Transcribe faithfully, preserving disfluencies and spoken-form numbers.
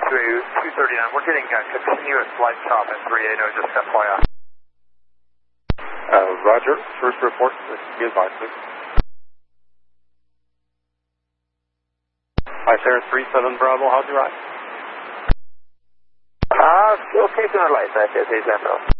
two thirty-nine. We're getting uh, continuous light chop at three eighty, just F Y I. Uh, Roger. First report. Be advised, please. Hi, Sarah, three seven Bravo. How'd you ride? Uh, still keeping our lights. That's it.